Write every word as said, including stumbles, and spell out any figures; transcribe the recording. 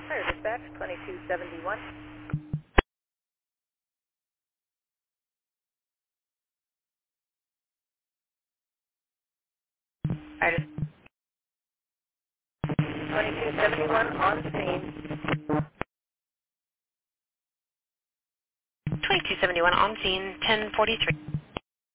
Fire dispatch, twenty-two seventy-one. Fire dispatch, twenty-two seventy-one on scene. twenty-two seventy-one on scene, ten forty-three.